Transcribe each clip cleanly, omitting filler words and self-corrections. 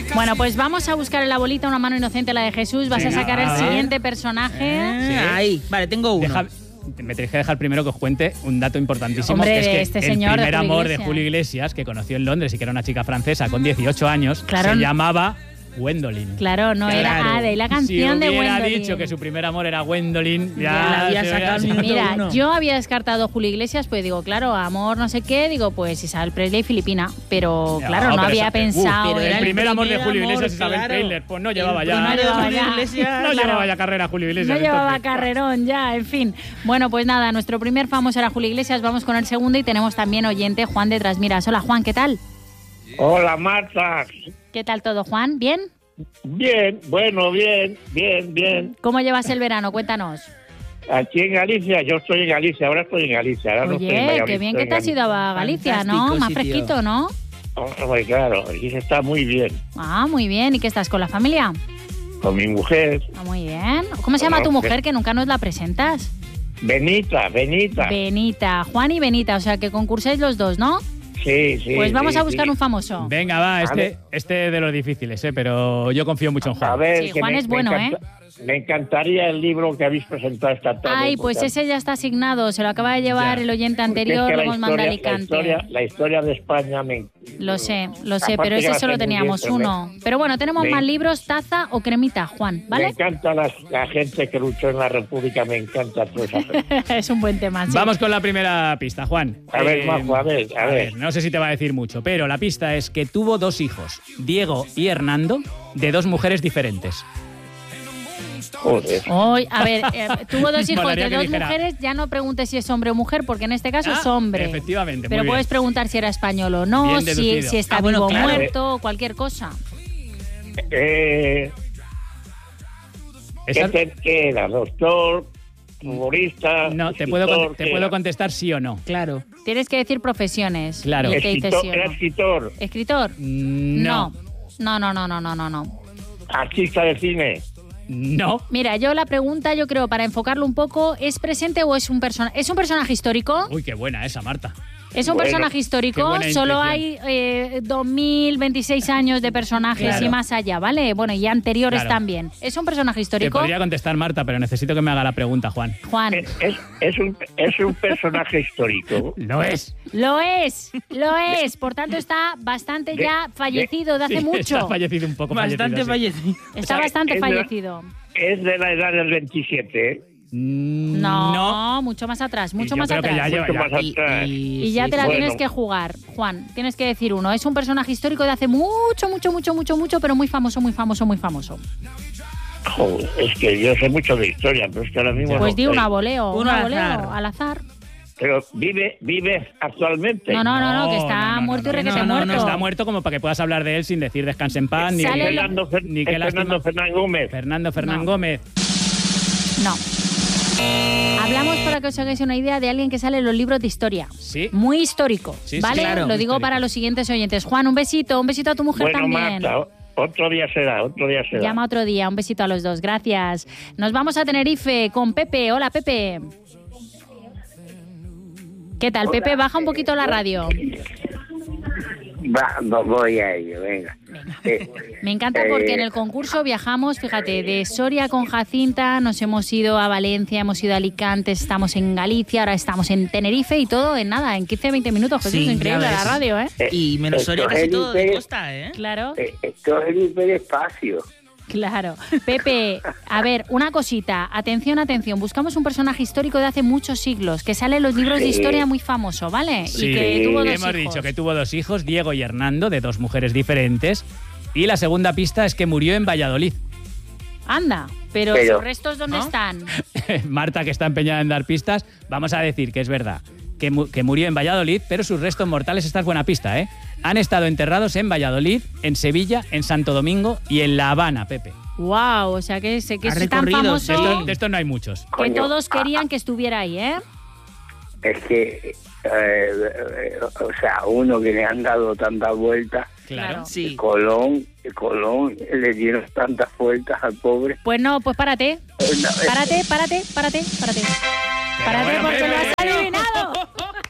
Bueno, pues vamos a buscar en la bolita una mano inocente, la de Jesús. Vas a sacar el siguiente personaje. Sí. Ahí, vale, tengo uno. Me tenéis que dejar primero que os cuente un dato importantísimo. Hombre, que es que este señor el primer de Julio amor Iglesias. de Julio Iglesias, que conoció en Londres y que era una chica francesa con 18 años, Claro. se llamaba Gwendolyn. Claro, no era de la canción si de hubiera Gwendolyn. dicho que su primer amor era Gwendolyn, Ya la había se sacado hubiera- minuto Mira, uno. yo había descartado Julio Iglesias, pues digo, claro, amor no sé qué, digo, pues Isabel Presley Filipina, pero claro, no pero había esa- pensado pero el era en... primer amor de primer Julio amor, Iglesias, Isabel claro. Presley, pues no llevaba El ya. primer llevaba Julio ya. Iglesias, No claro. llevaba ya carrera Julio Iglesias. No llevaba entonces. carrerón ya, en fin. Bueno, pues nada, nuestro primer famoso era Julio Iglesias, vamos con el segundo y tenemos también oyente Juan de Trasmiras. Hola Juan, ¿qué tal? Hola, Marta. ¿Qué tal todo, Juan? ¿Bien? Bien, bueno, bien. ¿Cómo llevas el verano? Cuéntanos. Aquí en Galicia, yo estoy en Galicia, ahora estoy en Galicia. Ahora no estoy en Oye, Valladolid, qué bien estoy que te en has ido a Galicia, ¿no? Fantástico Más sitio. fresquito, ¿no? Galicia. Pues claro, aquí se está muy bien. Ah, muy bien. ¿Y qué estás, con la familia? Con mi mujer, Ah, muy bien. ¿Cómo se llama No, tu mujer, que nunca nos la presentas? Benita. Benita, Juan y Benita, o sea que concursáis los dos, ¿no? Sí. Pues vamos sí, a buscar sí. un famoso. Venga, va, A ver. este de los difíciles, pero yo confío mucho en Juan. A ver, Sí, que Juan es bueno, Me encantaría el libro que habéis presentado esta tarde. Ay, pues porque- ese ya está asignado, se lo acaba de llevar Ya. el oyente porque es anterior, que lo hemos mandado a Alicante. la historia de España me... Lo sé, Aparte pero que ese va a solo ser muy teníamos bien, pero uno. Pero bueno, tenemos me- más libros, taza o cremita, Juan, Me ¿vale? encanta la gente que luchó en la República, me encanta toda esa gente. Es un buen tema, sí. Vamos con la primera pista, Juan. A ver, Majo, a ver. No sé si te va a decir mucho, pero la pista es que tuvo dos hijos, Diego y Hernando, de dos mujeres diferentes. Joder. Hoy, a ver, tuvo dos hijos Molaría de que dos dijera- mujeres, ya no preguntes si es hombre o mujer, porque en este caso es hombre. Efectivamente, Pero muy bien. puedes preguntar si era español o no, Bien si deducido. está Ah, bueno, vivo o claro. muerto, cualquier cosa. Esa- ¿Qué era? ¿Doctor? ¿Futbolista? No, te escritor, te ¿qué puedo era? contestar sí o no. Claro. Tienes que decir profesiones. Claro. Y te dices Escritor, sí o ¿era no. escritor? ¿Escritor? No. No. ¿Artista de cine? No. Mira, yo la pregunta, yo creo, para enfocarlo un poco, ¿es presente o es un personaje? ¿Es un personaje histórico? Uy, qué buena esa, Marta. ¿Es un Bueno, personaje qué histórico? buena Solo intuición. hay 2026 años de personajes Claro. y más allá, ¿vale? Bueno, y anteriores Claro. también. ¿Es un personaje Te histórico? podría contestar Marta, pero necesito que me haga la pregunta, Juan. Juan. Es un personaje histórico. Lo es. Lo es. Por tanto, está bastante ya fallecido de hace Sí, mucho. Está fallecido un poco. Bastante fallecido. fallecido. Está O sea, bastante es de- fallecido. Es de la edad del 27, ¿eh? No, mucho más atrás, mucho yo más creo que atrás. ya lleva- Mucho más atrás. Y ya te la Bueno. tienes que jugar, Juan. Tienes que decir uno. Es un personaje histórico de hace mucho, pero muy famoso. Joder, es que yo sé mucho de historia, pero es que ahora mismo Pues no di sé. un aboleo, Uno al azar. al azar. Pero vive actualmente. No, que está muerto y requete no, muerto. Está muerto como para que puedas hablar de él sin decir descanse en paz, ni Sale ni qué lástima. Fernán Gómez. Fernando No. Gómez. No. Hablamos, para que os hagáis una idea, de alguien que sale en los libros de historia. Sí. Muy histórico, Sí, sí, ¿vale? claro. Lo digo Histórico. para los siguientes oyentes. Juan, un besito a tu mujer Bueno, también. Marta, otro día será. Llama otro día, un besito a los dos, gracias. Nos vamos a Tenerife con Pepe. Hola, Pepe. ¿Qué tal, Pepe? Baja un poquito la radio. Voy a ello, venga. Me encanta porque en el concurso viajamos, fíjate, de Soria con Jacinta, nos hemos ido a Valencia, hemos ido a Alicante, estamos en Galicia, ahora estamos en Tenerife y todo en nada, en 15-20 minutos. Jesús, Sí, increíble ya la ves. radio, ¿eh? Y menos Soria, Esto casi es todo de Felipe. costa, ¿eh? Claro, Esto es el hiperespacio. claro. Pepe, a ver, una cosita, atención, buscamos un personaje histórico de hace muchos siglos, que sale en los libros de Sí. historia muy famoso, ¿vale? Sí, Y que tuvo dos hemos hijos. dicho que tuvo dos hijos, Diego y Hernando, de dos mujeres diferentes. Y la segunda pista es que murió en Valladolid. Anda, pero Pero- sus restos, ¿dónde ¿no? están? Marta, que está empeñada en dar pistas, vamos a decir que es verdad, que murió en Valladolid, pero sus restos mortales, esta es buena pista, ¿eh? Han estado enterrados en Valladolid, en Sevilla, en Santo Domingo y en La Habana, Pepe. Wow, o sea que es tan recorrido, famoso De estos no hay muchos. que Coño, todos querían que estuviera ahí, ¿eh? Es que, o sea, uno que le han dado tantas vueltas, Claro. Sí. Colón le dieron tantas vueltas al pobre. Pues no, pues párate. Párate, Pero porque bueno, lo has Pepe. adivinado.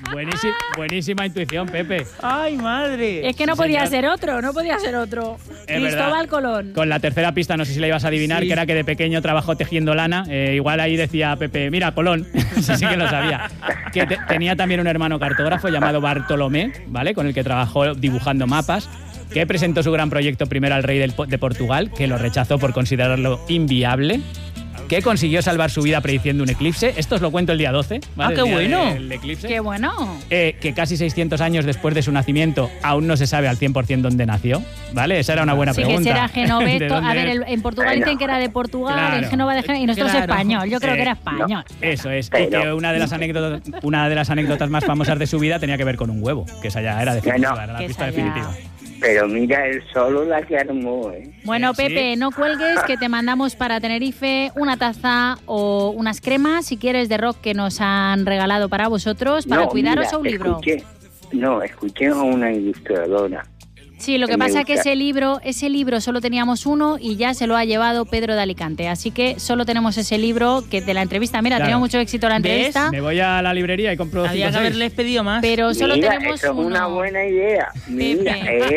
Buenísima intuición, Pepe. ¡Ay, madre! Es que no podía ser otro. Cristóbal Colón. Con la tercera pista, no sé si la ibas a adivinar, que era que de pequeño trabajó tejiendo lana. Igual ahí decía Pepe, mira, Colón. Sí que lo sabía. Que tenía también un hermano cartógrafo llamado Bartolomé, ¿vale? Con el que trabajó dibujando mapas, que presentó su gran proyecto primero al rey de Portugal, que lo rechazó por considerarlo inviable, que consiguió salvar su vida prediciendo un eclipse. Esto os lo cuento el día 12, ¿vale? ¡Ah, qué bueno! El eclipse. ¡Qué bueno! Que casi 600 años después de su nacimiento aún no se sabe al 100% dónde nació, ¿vale? Esa era una buena pregunta. Sí, que será Genoveto. A ver, en Portugal dicen que era de Portugal, claro. En Génova de Génova, y nosotros español. Yo creo que era español. No, eso es. Y que una de las anécdotas más famosas de su vida tenía que ver con un huevo, que esa ya era definitiva, era la pista definitiva. Pero mira, él solo la que armó, ¿eh? Bueno, ¿Sí? Pepe, no cuelgues, que te mandamos para Tenerife una taza o unas cremas, si quieres, de rock que nos han regalado para vosotros, para cuidaros, o un libro. Escuché a una ilustradora. Sí, lo que pasa es que ese libro solo teníamos uno y ya se lo ha llevado Pedro de Alicante. Así que solo tenemos ese libro que de la entrevista. Mira, tenía mucho éxito la entrevista. Me voy a la librería y compro 5 o 6. Había que haberles pedido más. Pero solo tenemos eso uno. Es una buena idea. Mira,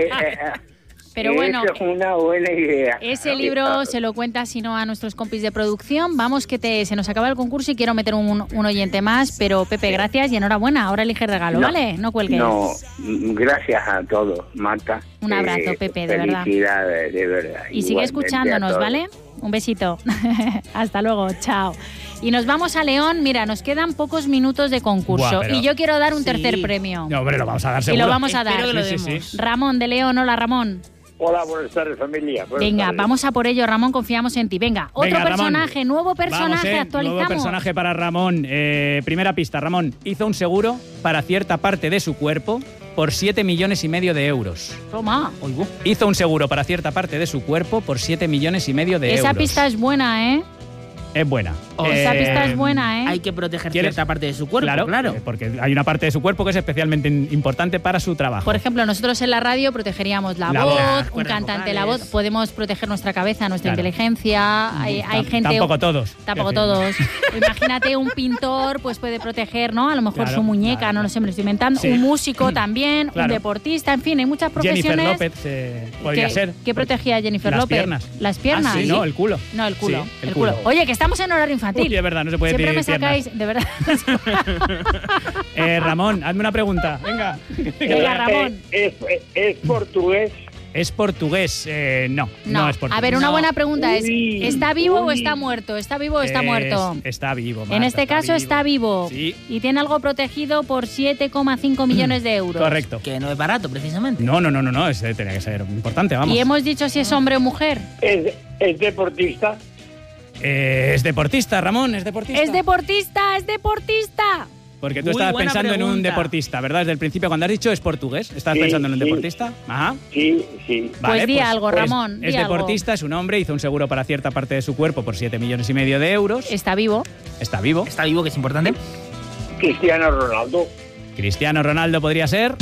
pero bueno, eso es una buena idea. Ese libro se lo cuenta, si no, a nuestros compis de producción. Vamos, que se nos acaba el concurso y quiero meter un oyente más. Pero, Pepe, gracias y enhorabuena. Ahora elige el regalo, ¿vale? No cuelgues. No, gracias a todos, Marta. Un abrazo, Pepe, de verdad. Felicidades, de verdad. Y sigue escuchándonos, ¿vale? Un besito. Hasta luego, chao. Y nos vamos a León. Mira, nos quedan pocos minutos de concurso. Buah, y yo quiero dar un tercer premio. No, hombre, lo vamos a dar seguro. Y lo vamos a dar. Espero que lo demos. Ramón de León. Hola, Ramón. Hola, buenas tardes, familia. Venga, vamos a por ello, Ramón, confiamos en ti. Venga, otro personaje, Ramón. Nuevo personaje, actualizamos. Nuevo personaje para Ramón. Primera pista, Ramón hizo un seguro para cierta parte de su cuerpo por 7,5 millones de euros. Toma. Hizo un seguro para cierta parte de su cuerpo por 7,5 millones de euros. Esa pista es buena, ¿eh? Es buena. Esa pista es buena, ¿eh? Hay que proteger cierta parte de su cuerpo, claro. Porque hay una parte de su cuerpo que es especialmente importante para su trabajo. Por ejemplo, nosotros en la radio protegeríamos la voz, un cantante la voz, podemos proteger nuestra cabeza, nuestra inteligencia. Hay gente... Tampoco todos. Tampoco todos. Imagínate, un pintor pues puede proteger, ¿no? A lo mejor su muñeca, no lo sé, me lo estoy inventando. Sí. Un músico también, un deportista, en fin, hay muchas profesiones. Jennifer López podría ser. ¿Qué protegía a Jennifer López? Piernas. Las piernas. Sí, no, el culo. No, el culo. Sí, el culo. Oye, que estamos en horario infantil. Uy, es verdad, no se puede Siempre decir me sacáis, de verdad. Ramón, hazme una pregunta. Venga. Venga, Ramón. ¿Es portugués? ¿Es portugués? No es portugués. A ver, una buena pregunta es, ¿está vivo o está muerto? ¿Está vivo o está muerto? Está vivo, Marta, en este caso está vivo. Sí. Y tiene algo protegido por 7,5 millones de euros. Correcto. Que no es barato, precisamente. No, ese tenía que ser importante, vamos. ¿Y hemos dicho si es hombre o mujer? ¿Es deportista? Es deportista, Ramón, es deportista. ¡Es deportista! Porque tú estabas pensando en un deportista, ¿verdad? Desde el principio, cuando has dicho es portugués, ¿estabas pensando en un deportista? Ajá. Sí. Vale, pues di algo, Ramón. Es deportista, es un hombre, hizo un seguro para cierta parte de su cuerpo por 7,5 millones de euros. Está vivo. Está vivo, que es importante. Cristiano Ronaldo. Cristiano Ronaldo podría ser.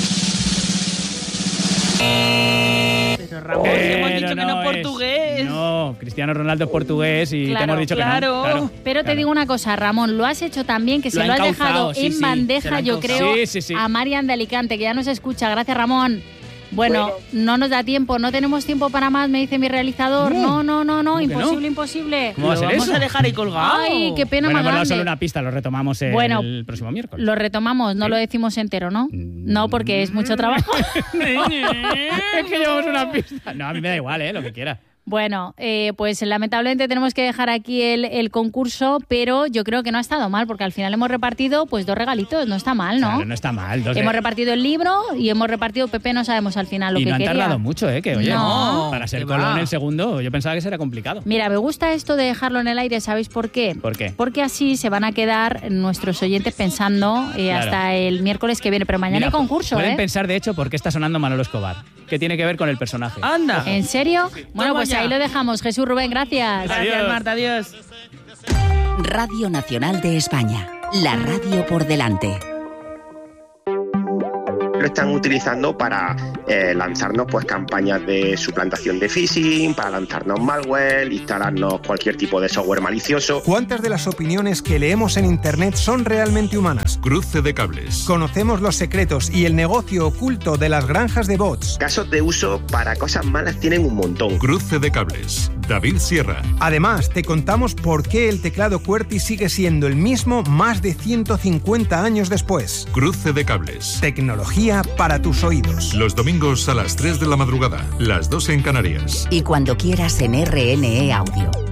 Pero Ramón, hemos dicho que no es portugués. No, Cristiano Ronaldo es portugués y te hemos dicho que no. Claro. Pero te digo una cosa, Ramón, lo has hecho también, que se lo has dejado en bandeja, yo creo, a Marian de Alicante, que ya nos escucha. Gracias, Ramón. Bueno, no nos da tiempo, no tenemos tiempo para más, me dice mi realizador. No, imposible. ¿Cómo va a ser vamos eso? a dejar ahí colgado. Ay, qué pena más grande. grande. Solo una pista, lo retomamos el próximo miércoles. Lo retomamos, no lo decimos entero, ¿no? No, porque es mucho trabajo. Es que llevamos una pista. No, a mí me da igual, lo que quiera. Bueno, pues lamentablemente tenemos que dejar aquí el concurso, pero yo creo que no ha estado mal, porque al final hemos repartido pues 2 regalitos, no está mal, ¿no? Claro, no está mal. Hemos repartido el libro y hemos repartido Pepe, no sabemos al final lo que quería. Y no han tardado mucho, que oye, no, para ser Colón el segundo, yo pensaba que será complicado. Mira, me gusta esto de dejarlo en el aire, ¿sabéis por qué? ¿Por qué? Porque así se van a quedar nuestros oyentes pensando hasta el miércoles que viene, pero mañana hay concurso, Pueden pensar, de hecho, por qué está sonando Manolo Escobar, que tiene que ver con el personaje. ¡Anda! ¿En serio? Bueno, pues ya. Ahí lo dejamos. Jesús, Rubén, gracias. Gracias, Marta, adiós. Radio Nacional de España, la radio por delante. Lo están utilizando para lanzarnos pues campañas de suplantación de phishing, para lanzarnos malware, instalarnos cualquier tipo de software malicioso. ¿Cuántas de las opiniones que leemos en Internet son realmente humanas? Cruce de cables. Conocemos los secretos y el negocio oculto de las granjas de bots. Casos de uso para cosas malas tienen un montón. Cruce de cables. David Sierra. Además, te contamos por qué el teclado QWERTY sigue siendo el mismo más de 150 años después. Cruce de cables. Tecnología para tus oídos. Los domingos a las 3 de la madrugada, las 2 en Canarias. Y cuando quieras en RNE Audio.